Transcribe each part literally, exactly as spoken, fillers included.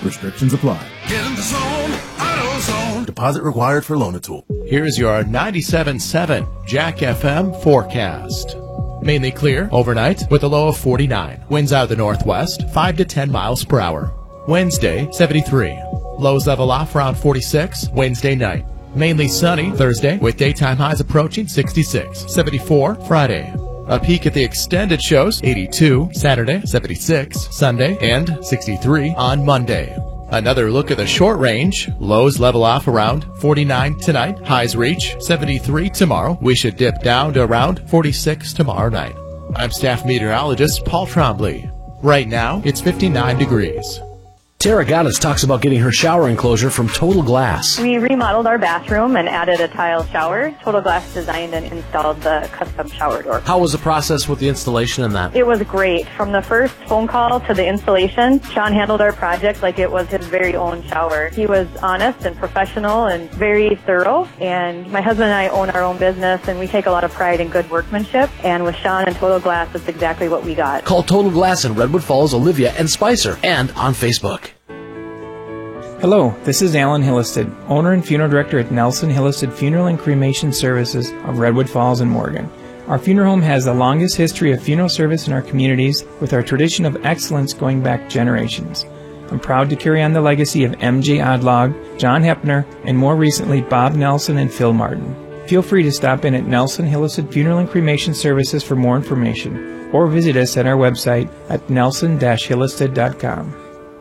Restrictions apply. Get in the zone, AutoZone. Deposit required for Loan-A-Tool. Here's your ninety-seven point seven Jack F M forecast. Mainly clear overnight with a low of forty-nine. Winds out of the northwest, five to ten miles per hour. Wednesday, seventy-three. Lows level off around forty-six. Wednesday night. Mainly sunny Thursday with daytime highs approaching sixty-six. seventy-four Friday. A peek at the extended shows, eighty-two Saturday, seventy-six Sunday, and sixty-three on Monday. Another look at the short range. Lows level off around forty-nine tonight. Highs reach seventy-three tomorrow. We should dip down to around forty-six tomorrow night. I'm staff meteorologist Paul Trombley. Right now, it's fifty-nine degrees. Tara Gaddis talks about getting her shower enclosure from Total Glass. We remodeled our bathroom and added a tile shower. Total Glass designed and installed the custom shower door. How was the process with the installation and that? It was great. From the first phone call to the installation, Sean handled our project like it was his very own shower. He was honest and professional and very thorough. And my husband and I own our own business, and we take a lot of pride in good workmanship. And with Sean and Total Glass, that's exactly what we got. Call Total Glass in Redwood Falls, Olivia, and Spicer, and on Facebook. Hello, this is Alan Hillisted, owner and funeral director at Nelson Hillisted Funeral and Cremation Services of Redwood Falls and Morgan. Our funeral home has the longest history of funeral service in our communities, with our tradition of excellence going back generations. I'm proud to carry on the legacy of M J Odlog, John Hepner, and more recently Bob Nelson and Phil Martin. Feel free to stop in at Nelson Hillisted Funeral and Cremation Services for more information, or visit us at our website at nelson dash hillisted dot com.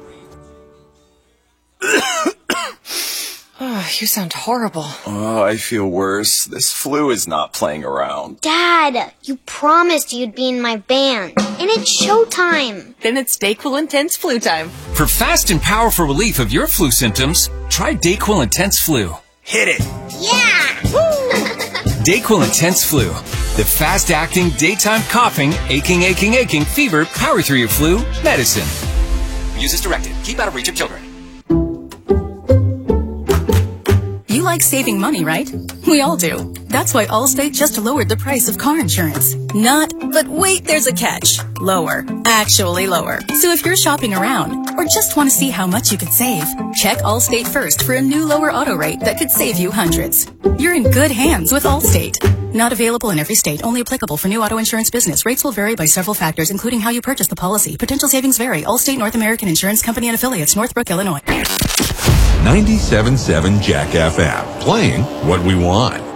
You sound horrible. Oh, I feel worse. This flu is not playing around. Dad, you promised you'd be in my band. And it's showtime. Then it's DayQuil Intense Flu time. For fast and powerful relief of your flu symptoms, try DayQuil Intense Flu. Hit it! Yeah! DayQuil Intense Flu. The fast-acting, daytime coughing, aching, aching, aching, fever, power through your flu medicine. Use as directed. Keep out of reach of children. You like saving money, right? We all do. That's why Allstate just lowered the price of car insurance. Not, but wait, there's a catch. Lower. Actually lower. So if you're shopping around or just want to see how much you could save, check Allstate first for a new lower auto rate that could save you hundreds. You're in good hands with Allstate. Not available in every state. Only applicable for new auto insurance business. Rates will vary by several factors, including how you purchase the policy. Potential savings vary. Allstate North American Insurance Company and Affiliates, Northbrook, Illinois. ninety-seven point seven Jack F M, playing what we want.